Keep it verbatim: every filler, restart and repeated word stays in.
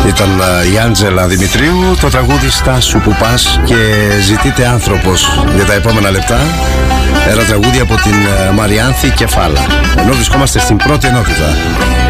Ήταν η Άντζελα Δημητρίου, το τραγούδι «Στάσου που πας» και «Ζητείτε άνθρωπος» για τα επόμενα λεπτά. Ένα τραγούδι από την Μαριάνθη Κεφάλα. Ενώ βρισκόμαστε στην πρώτη ενότητα.